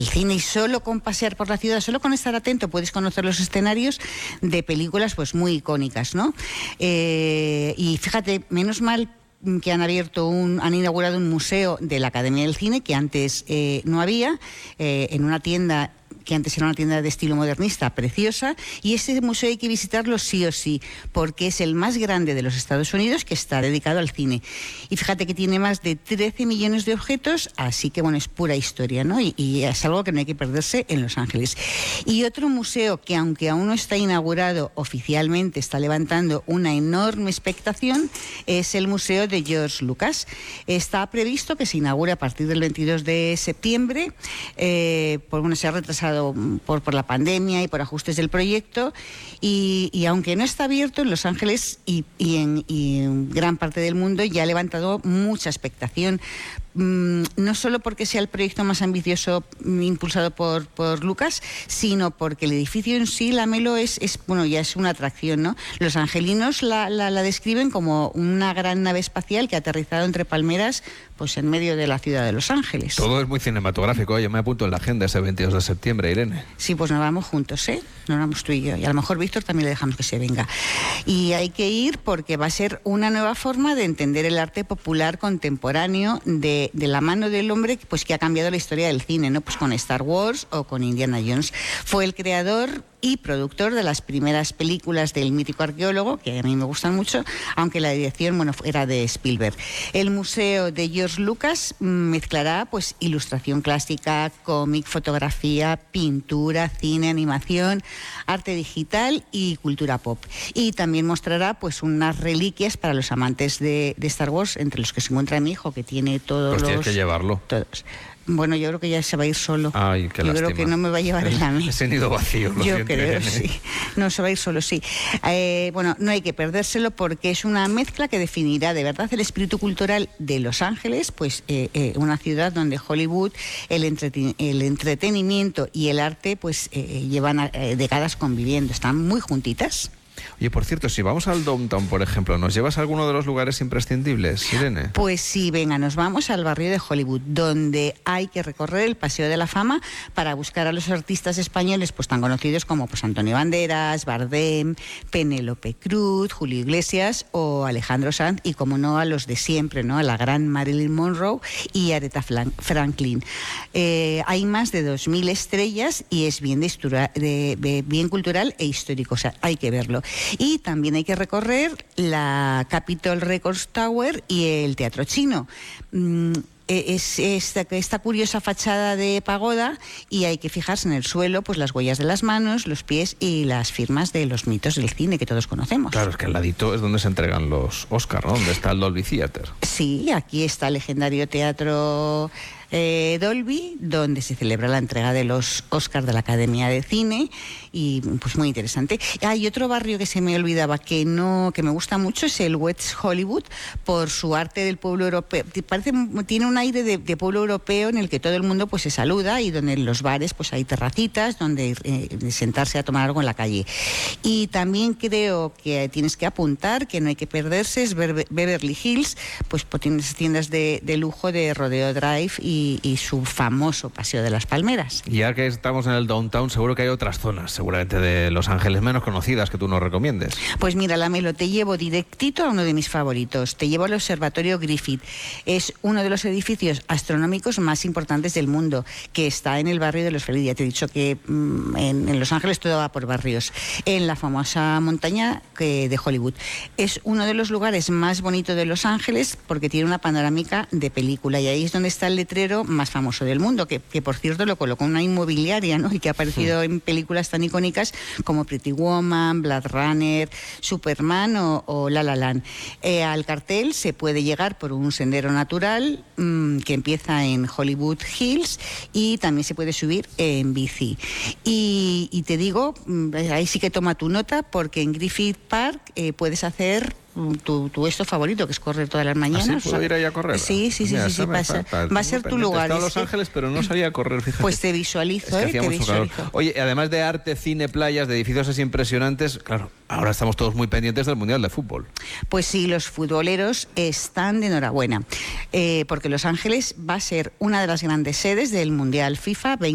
el cine, y solo con pasear por la ciudad, solo con estar atento, puedes conocer los escenarios de películas pues muy icónicas, ¿no? Y fíjate, menos mal que han inaugurado un museo de la Academia del Cine que antes no había, en una tienda que antes era una tienda de estilo modernista preciosa, y ese museo hay que visitarlo sí o sí, porque es el más grande de los Estados Unidos que está dedicado al cine. Y fíjate que tiene más de 13 millones de objetos, así que bueno, es pura historia, ¿no? Y es algo que no hay que perderse en Los Ángeles. Y otro museo que, aunque aún no está inaugurado oficialmente, está levantando una enorme expectación, es el Museo de George Lucas. Está previsto que se inaugure a partir del 22 de septiembre, se ha retrasado por la pandemia y por ajustes del proyecto, y aunque no está abierto en Los Ángeles y en gran parte del mundo, ya ha levantado mucha expectación. No solo porque sea el proyecto más ambicioso impulsado por Lucas, sino porque el edificio en sí, la Melo, ya es una atracción, ¿no? Los angelinos la describen como una gran nave espacial que ha aterrizado entre palmeras, pues en medio de la ciudad de Los Ángeles. Todo es muy cinematográfico. Yo me apunto en la agenda ese 22 de septiembre, Irene. Sí, pues nos vamos juntos, nos vamos tú y yo. Y a lo mejor Víctor también le dejamos que se venga. Y hay que ir porque va a ser una nueva forma de entender el arte popular contemporáneo de la mano del hombre, pues, que ha cambiado la historia del cine, ¿no? Pues con Star Wars o con Indiana Jones. Fue el creador y productor de las primeras películas del mítico arqueólogo, que a mí me gustan mucho, aunque la dirección, era de Spielberg. El Museo de George Lucas mezclará pues ilustración clásica, cómic, fotografía, pintura, cine, animación, arte digital y cultura pop. Y también mostrará pues unas reliquias para los amantes de Star Wars, entre los que se encuentra mi hijo, que tiene todos pues tienes que llevarlo. Todos. Bueno, yo creo que ya se va a ir solo. Ay, qué lástima. Yo creo que no me va a llevar en la mía. Ese nido vacío. Yo creo, sí. No, se va a ir solo, sí. No hay que perdérselo porque es una mezcla que definirá de verdad el espíritu cultural de Los Ángeles, pues una ciudad donde Hollywood, el entretenimiento y el arte pues llevan décadas conviviendo. Están muy juntitas. Oye, por cierto, si vamos al Downtown, por ejemplo, ¿nos llevas a alguno de los lugares imprescindibles, Irene? Pues sí, venga, nos vamos al barrio de Hollywood, donde hay que recorrer el Paseo de la Fama para buscar a los artistas españoles pues tan conocidos como pues Antonio Banderas, Bardem, Penélope Cruz, Julio Iglesias o Alejandro Sanz, y como no a los de siempre, ¿no? A la gran Marilyn Monroe y Aretha Franklin. Hay más de 2.000 estrellas y es bien cultural e histórico, o sea, hay que verlo. Y también hay que recorrer la Capitol Records Tower y el Teatro Chino. Es esta curiosa fachada de pagoda, y hay que fijarse en el suelo pues las huellas de las manos, los pies y las firmas de los mitos del cine que todos conocemos. Claro, es que al ladito es donde se entregan los Oscar, ¿no? Donde está el Dolby Theatre. Sí, aquí está el legendario teatro Dolby, donde se celebra la entrega de los Oscars de la Academia de Cine, y pues muy interesante. Hay otro barrio que se me olvidaba que me gusta mucho, es el West Hollywood, por su arte del pueblo europeo. Tiene un aire de pueblo europeo en el que todo el mundo pues se saluda, y donde en los bares pues hay terracitas donde sentarse a tomar algo en la calle. Y también creo que tienes que apuntar, que no hay que perderse, es Beverly Hills, pues tienes tiendas de lujo de Rodeo Drive y su famoso Paseo de las Palmeras. Y ya que estamos en el Downtown, seguro que hay otras zonas, seguramente de Los Ángeles, menos conocidas, que tú nos recomiendes. Pues mira, Lamelo, te llevo directito a uno de mis favoritos. Te llevo al Observatorio Griffith. Es uno de los edificios astronómicos más importantes del mundo, que está en el barrio de Los Feliz. Ya te he dicho que en Los Ángeles todo va por barrios. En la famosa montaña de Hollywood. Es uno de los lugares más bonitos de Los Ángeles porque tiene una panorámica de película, y ahí es donde está el letrero más famoso del mundo, que por cierto lo colocó una inmobiliaria, ¿no? Y que ha aparecido en películas tan icónicas como Pretty Woman, Blade Runner, Superman o La La Land. Al cartel se puede llegar por un sendero natural que empieza en Hollywood Hills, y también se puede subir en bici. Y te digo, ahí sí que toma tu nota, porque en Griffith Park puedes hacer tu esto favorito, que es correr todas las mañanas. ¿Ah, sí? ¿Puedo ir ahí a correr? Sí, va a ser tu lugar. He estado en Los Ángeles, pero no salía a correr, fíjate. Pues te visualizo, es que hacía mucho calor. Oye, además de arte, cine, playas, de edificios así impresionantes, claro, ahora estamos todos muy pendientes del Mundial de Fútbol. Pues sí, los futboleros están de enhorabuena, porque Los Ángeles va a ser una de las grandes sedes del Mundial FIFA